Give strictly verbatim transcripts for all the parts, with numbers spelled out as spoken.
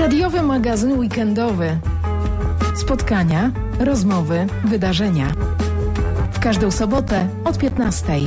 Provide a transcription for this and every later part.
Radiowy magazyn weekendowy. Spotkania, rozmowy, wydarzenia. W każdą sobotę od piętnastej.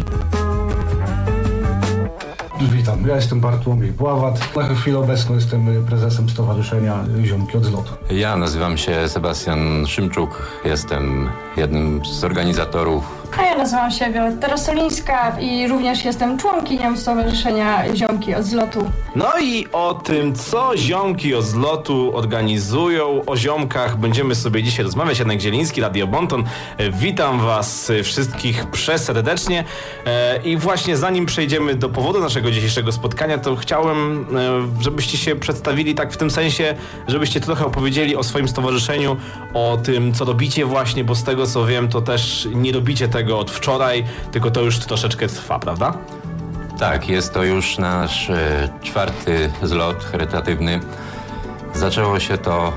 Witam, ja jestem Bartłomiej Pławat. Na chwilę obecną jestem prezesem Stowarzyszenia Ziomki od Zlotu. Ja nazywam się Sebastian Szymczuk, jestem jednym z organizatorów. A ja nazywam się Wioletta Rosolińska i również jestem członkinią Stowarzyszenia Ziomki od Zlotu. No i o tym, co Ziomki od Zlotu organizują, o ziomkach będziemy sobie dzisiaj rozmawiać. Janek Zieliński, Radio Bonton. Witam Was wszystkich przeserdecznie. I właśnie zanim przejdziemy do powodu naszego dzisiejszego spotkania, to chciałem, żebyście się przedstawili tak w tym sensie, żebyście trochę opowiedzieli o swoim stowarzyszeniu, o tym, co robicie właśnie, bo z tego, co wiem, to też nie robicie tego od wczoraj, tylko to już troszeczkę trwa, prawda? Tak, jest to już nasz e, czwarty zlot charytatywny. Zaczęło się to e,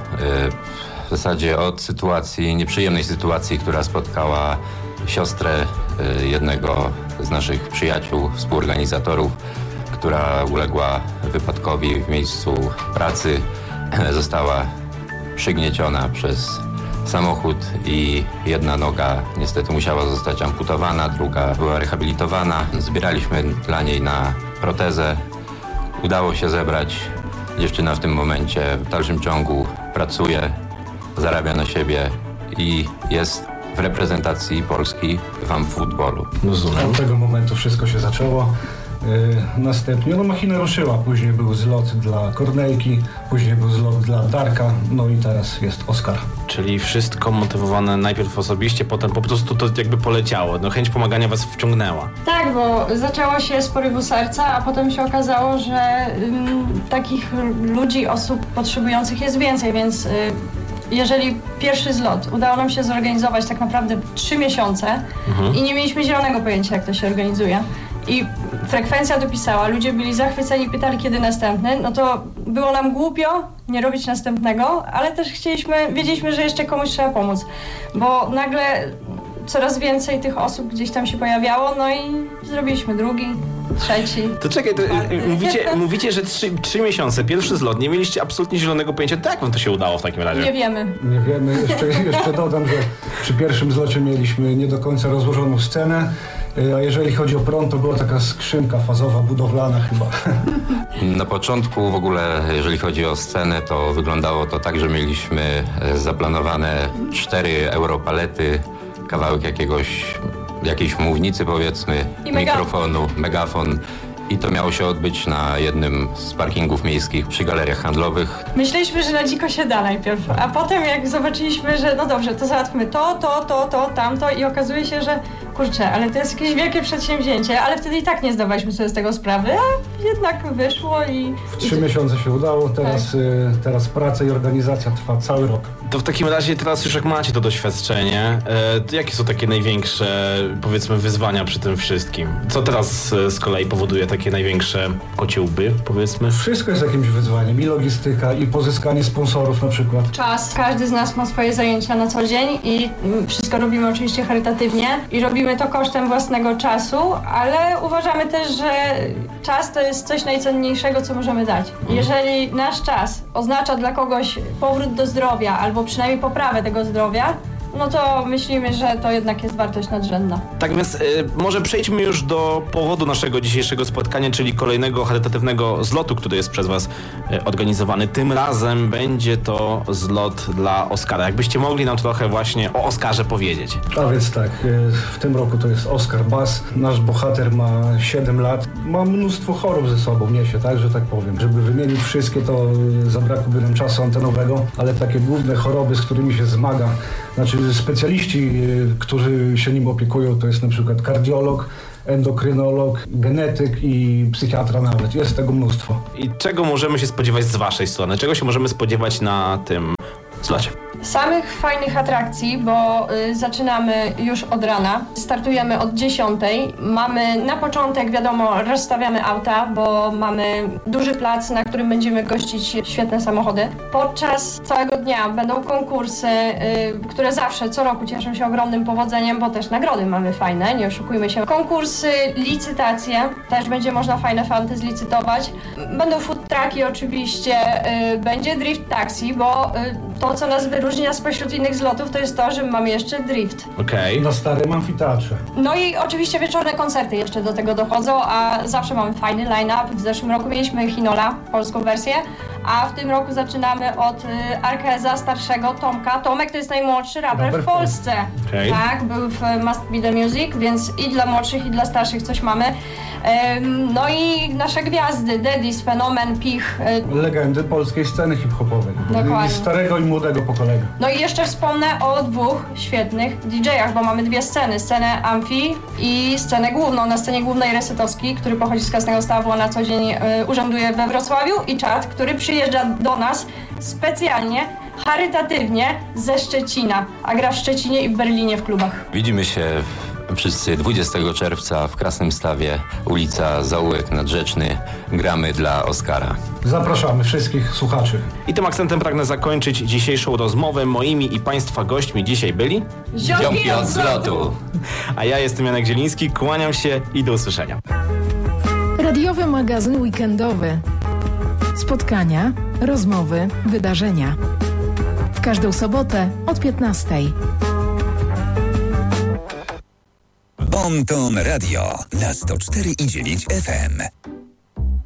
w zasadzie od sytuacji, nieprzyjemnej sytuacji, która spotkała siostrę e, jednego z naszych przyjaciół, współorganizatorów, która uległa wypadkowi w miejscu pracy. E, została przygnieciona przez samochód i jedna noga niestety musiała zostać amputowana, druga była rehabilitowana. Zbieraliśmy dla niej na protezę. Udało się zebrać. Dziewczyna w tym momencie w dalszym ciągu pracuje, zarabia na siebie i jest w reprezentacji Polski w amfutbolu. Od tego momentu wszystko się zaczęło. Yy, następnie no, machina ruszyła, później był zlot dla Kornejki, później był zlot dla Darka, no i teraz jest Oskar. Czyli wszystko motywowane najpierw osobiście, potem po prostu to jakby poleciało, no chęć pomagania Was wciągnęła. Tak, bo zaczęło się z porywu serca, a potem się okazało, że ym, takich ludzi, osób potrzebujących jest więcej, więc y, jeżeli pierwszy zlot udało nam się zorganizować tak naprawdę trzy miesiące mhm. i nie mieliśmy zielonego pojęcia, jak to się organizuje. I frekwencja dopisała, ludzie byli zachwyceni, pytali kiedy następny, no to było nam głupio nie robić następnego, ale też chcieliśmy, wiedzieliśmy, że jeszcze komuś trzeba pomóc, bo nagle coraz więcej tych osób gdzieś tam się pojawiało, no i zrobiliśmy drugi, trzeci. To czekaj, to mówicie, mówicie, że trzy, trzy miesiące, pierwszy zlot, nie mieliście absolutnie zielonego pojęcia, to jak wam to się udało w takim razie? Nie wiemy. Nie wiemy, jeszcze, jeszcze dodam, że przy pierwszym zlocie mieliśmy nie do końca rozłożoną scenę, a jeżeli chodzi o prąd, to była taka skrzynka fazowa, budowlana chyba. Na początku w ogóle, jeżeli chodzi o scenę, to wyglądało to tak, że mieliśmy zaplanowane cztery europalety, kawałek jakiegoś, jakiejś mównicy powiedzmy, I mikrofonu, megafon. I to miało się odbyć na jednym z parkingów miejskich przy galeriach handlowych. Myśleliśmy, że na dziko się da najpierw, a potem jak zobaczyliśmy, że no dobrze, to załatwmy to, to, to, to, tamto i okazuje się, że kurczę, ale to jest jakieś wielkie przedsięwzięcie, ale wtedy i tak nie zdawaliśmy sobie z tego sprawy, a jednak wyszło i... W trzy i... miesiące się udało, teraz, tak. y, teraz praca i organizacja trwa cały rok. To w takim razie teraz już jak macie to doświadczenie, e, to jakie są takie największe, powiedzmy, wyzwania przy tym wszystkim? Co teraz e, z kolei powoduje takie największe kocie łby, powiedzmy? Wszystko jest jakimś wyzwaniem, i logistyka, i pozyskanie sponsorów na przykład. Czas. Każdy z nas ma swoje zajęcia na co dzień i wszystko robimy oczywiście charytatywnie i robimy to kosztem własnego czasu, ale uważamy też, że czas to jest coś najcenniejszego, co możemy dać. Jeżeli nasz czas oznacza dla kogoś powrót do zdrowia albo przynajmniej poprawę tego zdrowia, no to myślimy, że to jednak jest wartość nadrzędna. Tak więc y, może przejdźmy już do powodu naszego dzisiejszego spotkania, czyli kolejnego charytatywnego zlotu, który jest przez Was y, organizowany. Tym razem będzie to zlot dla Oskara. Jakbyście mogli nam trochę właśnie o Oskarze powiedzieć. A więc tak, y, w tym roku to jest Oskar Bas. Nasz bohater ma siedem lat. Ma mnóstwo chorób ze sobą, niesie, tak, że tak powiem. Żeby wymienić wszystkie, to y, zabrakłoby nam czasu antenowego, ale takie główne choroby, z którymi się zmaga, znaczy specjaliści, którzy się nim opiekują, to jest na przykład kardiolog, endokrynolog, genetyk i psychiatra nawet. Jest tego mnóstwo. I czego możemy się spodziewać z Waszej strony? Czego się możemy spodziewać na tym zlocie? Samych fajnych atrakcji, bo y, zaczynamy już od rana. Startujemy od dziesiątej. Mamy na początek, wiadomo, rozstawiamy auta, bo mamy duży plac, na którym będziemy gościć świetne samochody. Podczas całego dnia będą konkursy, y, które zawsze, co roku cieszą się ogromnym powodzeniem, bo też nagrody mamy fajne, nie oszukujmy się. Konkursy, licytacje, też będzie można fajne fanty zlicytować. Będą food traki oczywiście, y, będzie drift taxi, bo y, to, co nas wyróżnia spośród innych zlotów, to jest to, że mamy jeszcze drift. Okej. Na starym amfiteatrze. No i oczywiście wieczorne koncerty jeszcze do tego dochodzą, a zawsze mamy fajny line-up. W zeszłym roku mieliśmy Hinola, polską wersję, a w tym roku zaczynamy od y, Arkeza, starszego Tomka. Tomek to jest najmłodszy raper Raper w w Polsce. Okej. Tak, był w Must Be The Music, więc i dla młodszych, i dla starszych coś mamy. Ym, no i nasze gwiazdy, Dedis, Fenomen, Pich. Y, Legendy polskiej sceny hip-hopowej. Dokładnie. Starego i młodego pokolenia. No i jeszcze wspomnę o dwóch świetnych didżejach, bo mamy dwie sceny. Scenę Amfi i scenę główną. Na scenie głównej Resetowski, który pochodzi z Krasnego Stawu, a na co dzień y, urzęduje we Wrocławiu, i Czad, który przyjeżdża do nas specjalnie, charytatywnie ze Szczecina, a gra w Szczecinie i w Berlinie w klubach. Widzimy się wszyscy dwudziestego czerwca w Krasnym Stawie, ulica Zaułek Nadrzeczny. Gramy dla Oskara. Zapraszamy wszystkich słuchaczy. I tym akcentem pragnę zakończyć dzisiejszą rozmowę. Moimi i Państwa gośćmi dzisiaj byli... Ziomki od zlotu! A ja jestem Janek Zieliński, kłaniam się i do usłyszenia. Radiowy magazyn weekendowy. Spotkania, rozmowy, wydarzenia. W każdą sobotę od piętnastej. Bon Ton Radio na sto cztery i dziewięć F M.